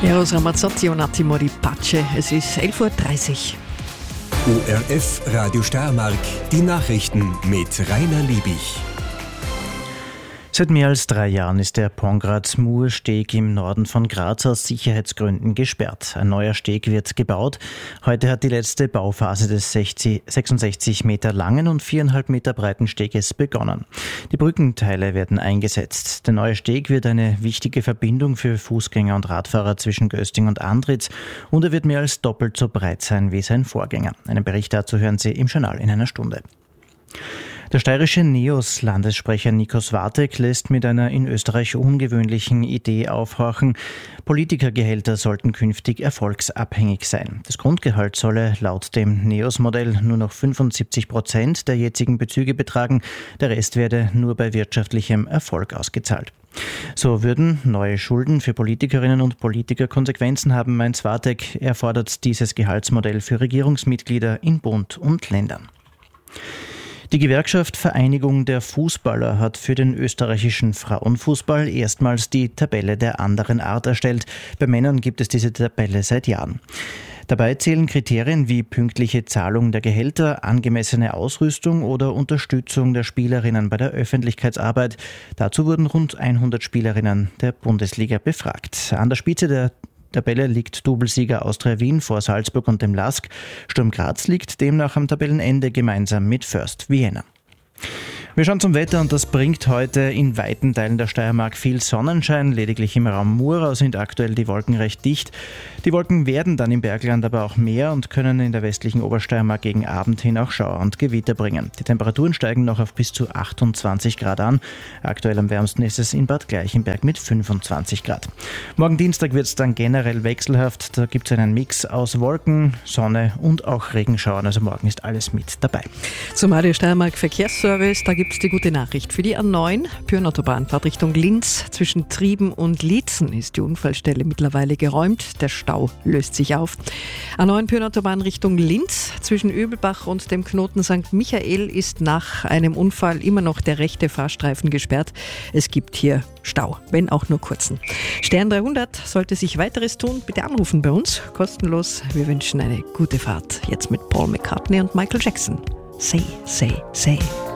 Eros Ramazzotti und Attimo Di Pace. Es ist 11.30 Uhr. ORF Radio Steiermark, die Nachrichten mit Rainer Liebig. Seit mehr als 3 Jahren ist der Pongratz-Mur-Steg im Norden von Graz aus Sicherheitsgründen gesperrt. Ein neuer Steg wird gebaut. Heute hat die letzte Bauphase des 66 Meter langen und 4,5 Meter breiten Steges begonnen. Die Brückenteile werden eingesetzt. Der neue Steg wird eine wichtige Verbindung für Fußgänger und Radfahrer zwischen Gösting und Andritz und er wird mehr als doppelt so breit sein wie sein Vorgänger. Einen Bericht dazu hören Sie im Journal in einer Stunde. Der steirische NEOS-Landessprecher Nico Swatek lässt mit einer in Österreich ungewöhnlichen Idee aufhorchen. Politikergehälter sollten künftig erfolgsabhängig sein. Das Grundgehalt solle laut dem NEOS-Modell nur noch 75% der jetzigen Bezüge betragen. Der Rest werde nur bei wirtschaftlichem Erfolg ausgezahlt. So würden neue Schulden für Politikerinnen und Politiker Konsequenzen haben, meint Swatek. Er fordert dieses Gehaltsmodell für Regierungsmitglieder in Bund und Ländern. Die Gewerkschaft Vereinigung der Fußballer hat für den österreichischen Frauenfußball erstmals die Tabelle der anderen Art erstellt. Bei Männern gibt es diese Tabelle seit Jahren. Dabei zählen Kriterien wie pünktliche Zahlung der Gehälter, angemessene Ausrüstung oder Unterstützung der Spielerinnen bei der Öffentlichkeitsarbeit. Dazu wurden rund 100 Spielerinnen der Bundesliga befragt. An der Spitze der Tabelle liegt Doublesieger Austria Wien vor Salzburg und dem LASK. Sturm Graz liegt demnach am Tabellenende gemeinsam mit First Vienna. Wir schauen zum Wetter und das bringt heute in weiten Teilen der Steiermark viel Sonnenschein. Lediglich im Raum Murau sind aktuell die Wolken recht dicht. Die Wolken werden dann im Bergland aber auch mehr und können in der westlichen Obersteiermark gegen Abend hin auch Schauer und Gewitter bringen. Die Temperaturen steigen noch auf bis zu 28 Grad an. Aktuell am wärmsten ist es in Bad Gleichenberg mit 25 Grad. Morgen Dienstag wird es dann generell wechselhaft. Da gibt es einen Mix aus Wolken, Sonne und auch Regenschauern. Also morgen ist alles mit dabei. Zum Radio Steiermark Verkehrsservice, da gibt es die gute Nachricht. Für die A9 Pyhrn-Autobahnfahrt Richtung Linz zwischen Trieben und Liezen ist die Unfallstelle mittlerweile geräumt. Der Stau löst sich auf. A9 Pyhrn-Autobahn Richtung Linz zwischen Übelbach und dem Knoten St. Michael ist nach einem Unfall immer noch der rechte Fahrstreifen gesperrt. Es gibt hier Stau, wenn auch nur kurzen. Stern 300 sollte sich weiteres tun, bitte anrufen bei uns, kostenlos. Wir wünschen eine gute Fahrt. Jetzt mit Paul McCartney und Michael Jackson. Say, say, say.